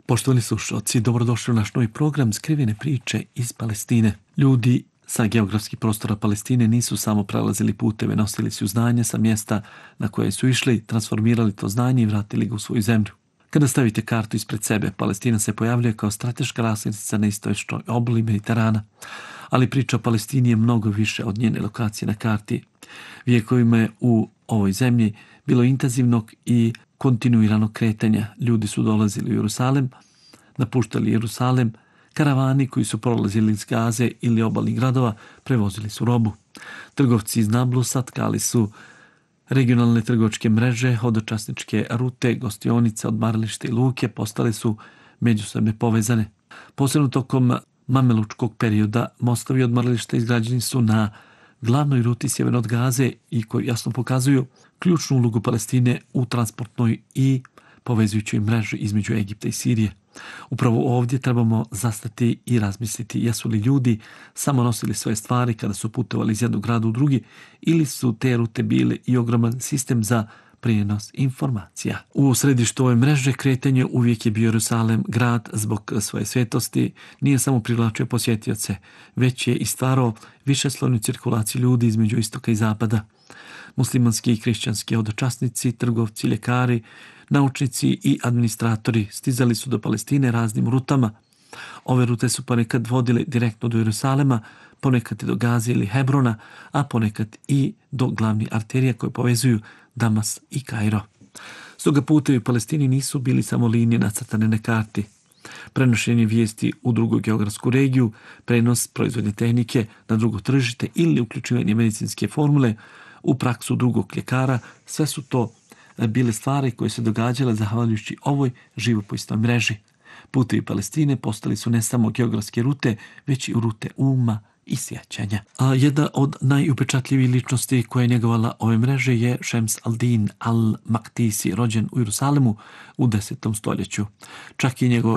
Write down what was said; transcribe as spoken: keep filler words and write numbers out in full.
Poštovani slušalci, dobrodošli u naš novi program Skrivene priče iz Palestine. Ljudi sa geografskih prostora Palestine nisu samo prelazili puteve, nosili su znanje sa mjesta na koje su išli, transformirali to znanje i vratili ga u svoju zemlju. Kada stavite kartu ispred sebe, Palestina se pojavljuje kao strateška raskrsnica na istočnoj obali Mediterana. Ali priča o Palestini je mnogo više od njene lokacije na karti. Vijekovima je u ovoj zemlji bilo intenzivnog i kontinuiranog kretanja. Ljudi su dolazili u Jerusalim, napuštali Jerusalim, karavani koji su prolazili iz Gaze ili obalnih gradova prevozili su robu. Trgovci iz Nablusa tkali su regionalne trgovačke mreže, hodočasničke rute, gostionice, odmaralište i luke postale su međusobno povezane. Posebno tokom mamelučkog perioda mostovi odmarališta izgrađeni su na glavnoj ruti sjeverno od Gaze i koji jasno pokazuju ključnu ulogu Palestine u transportnoj i povezujućoj mreži između Egipta i Sirije. Upravo ovdje trebamo zastati i razmisliti jesu li ljudi samo nosili svoje stvari kada su putovali iz jednog grada u drugi ili su te rute bile i ogroman sistem za prijenos informacija. U središtu ove mreže kretanje uvijek je bio Jerusalim. Grad zbog svoje svetosti nije samo privlačio posjetioce, već je i stvarao višeslovnu cirkulaciju ljudi između istoka i zapada. Muslimanski i hrišćanski hodočasnici, trgovci, ljekari, naučnici i administratori stizali su do Palestine raznim rutama. Ove rute su ponekad vodile direktno do Jerusalima, ponekad i do Gaze ili Hebrona, a ponekad i do glavnih arterija koje povezuju Damas i Kairo. Stoga putevi u Palestini nisu bili samo linije nacrtane na karti. Prenošenje vijesti u drugu geografsku regiju, prenos proizvodne tehnike na drugo tržište ili uključivanje medicinske formule u praksu drugog ljekara, sve su to bile stvari koje se događale zahvaljujući ovoj živopisnoj mreži. Putevi Palestine postali su ne samo geografske rute, već i rute uma i sjećanja. A jedna od najupečatljivijih ličnosti koja je njegovala ove mreže je Šems al-Din al-Maktisi, rođen u Jerusalimu u desetom stoljeću. Čak i njegov